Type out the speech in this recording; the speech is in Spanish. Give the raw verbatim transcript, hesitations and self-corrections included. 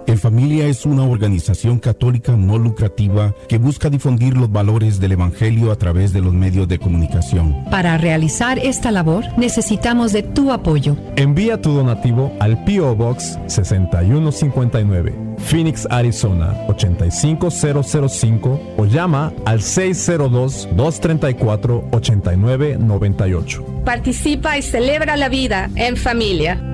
En Familia es una organización católica no lucrativa que busca difundir los valores del Evangelio a través de los medios de comunicación. Para realizar esta labor, necesitamos de tu apoyo. Envía tu donativo al P O Box sesenta y uno cincuenta y nueve, Phoenix, Arizona ochenta y cinco cero cero cinco o llama al seis cero dos, dos tres cuatro, ocho nueve nueve ocho. Participa y celebra la vida en familia.